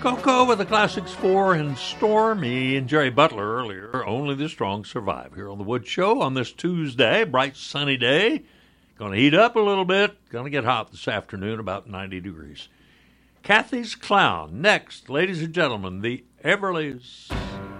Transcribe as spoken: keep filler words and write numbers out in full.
Coco with the Classics four and Stormy and Jerry Butler earlier. Only the strong survive here on the Wood Show on this Tuesday, bright sunny day. Going to heat up a little bit. Going to get hot this afternoon, about ninety degrees. Kathy's Clown next, ladies and gentlemen, the Everleys.